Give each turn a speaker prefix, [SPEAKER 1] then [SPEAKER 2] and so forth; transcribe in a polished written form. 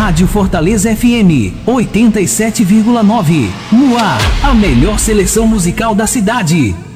[SPEAKER 1] Rádio Fortaleza FM 87,9. No ar, a melhor seleção musical da cidade.